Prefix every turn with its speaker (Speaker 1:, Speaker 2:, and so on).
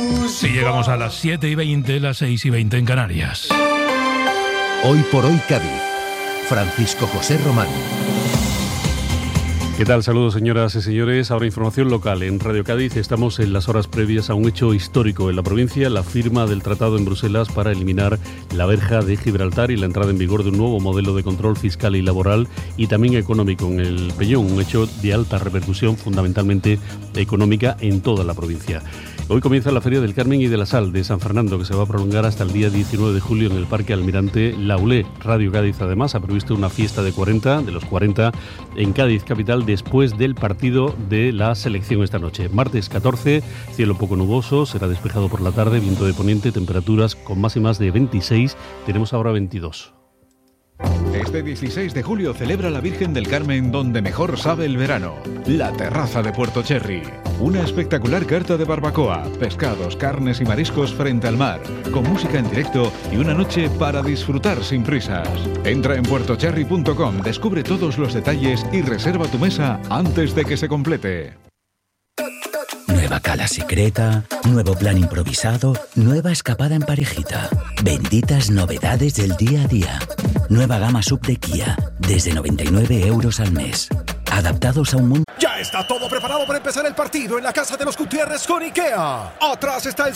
Speaker 1: Si llegamos a las 7:20, las 6:20 en Canarias.
Speaker 2: Hoy por hoy Cádiz. Francisco José Román.
Speaker 3: ¿Qué tal? Saludos, señoras y señores. Ahora información local. En Radio Cádiz estamos en las horas previas a un hecho histórico en la provincia, la firma del tratado en Bruselas para eliminar la verja de Gibraltar y la entrada en vigor de un nuevo modelo de control fiscal y laboral y también económico en el Peñón, un hecho de alta repercusión, fundamentalmente económica, en toda la provincia. Hoy comienza la Feria del Carmen y de la Sal de San Fernando, que se va a prolongar hasta el día 19 de julio en el Parque Almirante Laulé. Radio Cádiz, además, ha previsto una fiesta de los 40, en Cádiz capital, después del partido de la selección esta noche. Martes 14, cielo poco nuboso, será despejado por la tarde, viento de poniente, temperaturas con máximas de 26, tenemos ahora 22.
Speaker 4: Este 16 de julio celebra la Virgen del Carmen donde mejor sabe el verano. La terraza de Puerto Cherry. Una espectacular carta de barbacoa, pescados, carnes y mariscos frente al mar, con música en directo y una noche para disfrutar sin prisas. Entra en puertocherry.com, descubre todos los detalles y reserva tu mesa antes de que se complete.
Speaker 5: Nueva cala secreta, nuevo plan improvisado, nueva escapada en parejita. Benditas novedades del día a día. Nueva gama sub de Kia, desde 99 euros al mes. Adaptados a un mundo...
Speaker 6: Ya está todo preparado para empezar el partido en la casa de los Gutiérrez con IKEA. Atrás está el